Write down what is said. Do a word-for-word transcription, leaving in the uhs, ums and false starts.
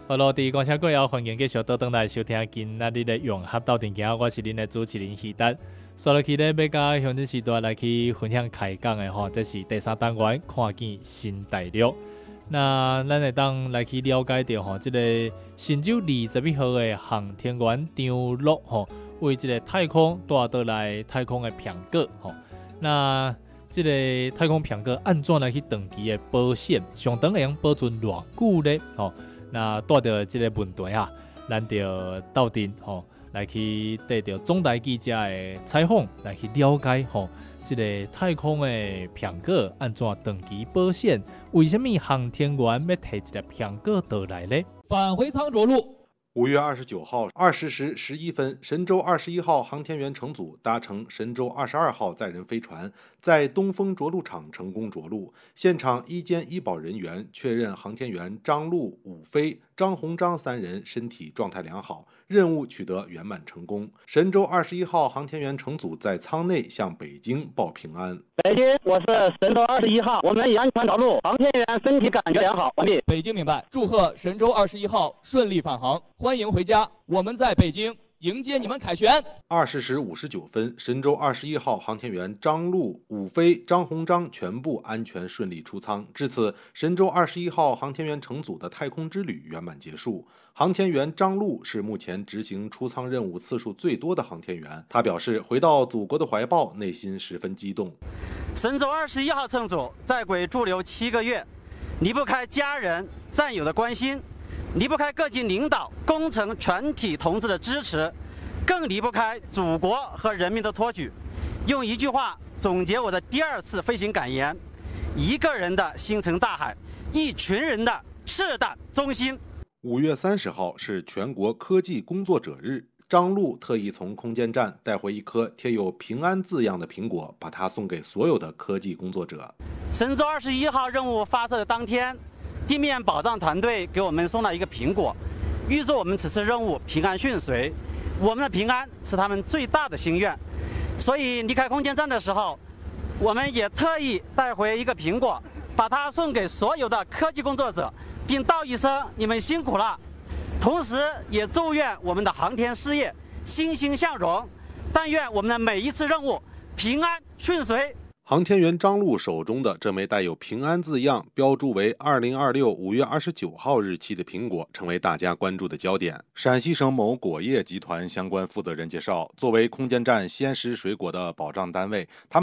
好咯，第一观众各位欢迎继续倒转来收听今仔日的融合斗阵行，我是恁的主持人希达。所落去咧要甲乡镇时代来去分享开讲的吼，这是第三单元看见新大陆。那咱会当来去了解到吼，这个神舟二十一号的航天员张陆吼，为这个太空带倒来太空的苹果吼。那这个太空苹果按怎来去长期的保鲜，上长会用保存偌久咧吼？那带着这个问题啊，咱就斗阵吼，来去得到总台记者的采访，来去了解吼，这个太空的苹果按怎长期保鲜？为什么航天员要摕一个苹果倒来呢？ 返回舱着陆。 五月二十九号二十时十一分，神舟二十一号航天员乘组搭乘神舟二十二号载人飞船，在东风着陆场成功着陆。现场医监医保人员确认，航天员张陆、武飞、张鸿章三人身体状态良好，任务取得圆满成功。神舟二十一号航天员乘组在舱内向北京报平安。 北京，我是神舟二十一号，我们已安全着陆，航天员身体感觉良好，完毕。 北京明白，祝贺神舟二十一号顺利返航，欢迎回家，我们在北京迎接你们凯旋。 二十时五十九分，神舟二十一号航天员张陆、武飞、张鸿章全部安全顺利出舱。至此，神舟二十一号航天员乘组的太空之旅圆满结束。航天员张陆是目前执行出舱任务次数最多的航天员。他表示，回到祖国的怀抱，内心十分激动。 神舟二十一号乘组在轨驻留七个月，离不开家人、战友的关心，离不开各级领导、工程全体同志的支持，更离不开祖国和人民的托举。用一句话总结我的第二次飞行感言：一个人的星辰大海，一群人的赤胆忠心。 五月三十号是全国科技工作者日，张陆特意从空间站带回一颗贴有平安字样的苹果，把它送给所有的科技工作者。 神舟二十一号任务发射的当天，地面保障团队给我们送了一个苹果，预祝我们此次任务平安顺遂。我们的平安是他们最大的心愿，所以离开空间站的时候，我们也特意带回一个苹果，把它送给所有的科技工作者，并道一声你们辛苦了。同时也祝愿我们的航天事业欣欣向荣，但愿我们的每一次任务平安顺遂。 航天员张陆手中的这枚带有平安字样、标注为二零二六五月二十九号日期的苹果，成为大家关注的焦点。陕西省某果业集团相关负责人介绍，作为空间站鲜食水果的保障单位，他们